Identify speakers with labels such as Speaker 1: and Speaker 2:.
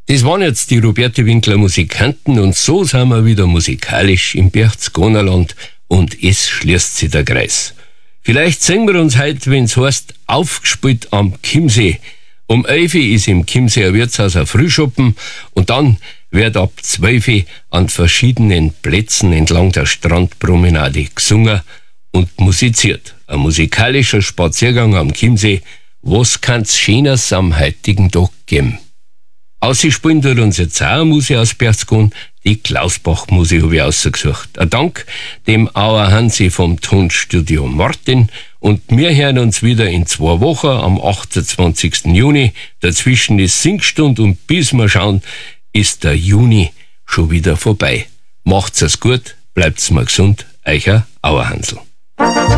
Speaker 1: Das waren jetzt die Roberto Winkler Musikanten und so sind wir wieder musikalisch im Berchtesgadenerland und es schließt sich der Kreis. Vielleicht singen wir uns heute, wenn's heißt, aufgespielt am Chiemsee. Um 11 Uhr ist im Chiemseer Wirtshaus ein Frühschoppen und dann wird ab 12 Uhr an verschiedenen Plätzen entlang der Strandpromenade gesungen und musiziert. Ein musikalischer Spaziergang am Chiemsee. Was kann's Schöneres am heutigen Tag geben? Ausgespielt wird uns jetzt auch eine Musik aus Berchtesgaden, die Klausbach-Musik habe ich ausgesucht. Ein Dank dem Auer Hansi vom Tonstudio Martin und wir hören uns wieder in 2 Wochen am 28. Juni. Dazwischen ist Singstunde und bis wir schauen, ist der Juni schon wieder vorbei. Macht's es gut, bleibt's mal gesund, euer Auer Hansl.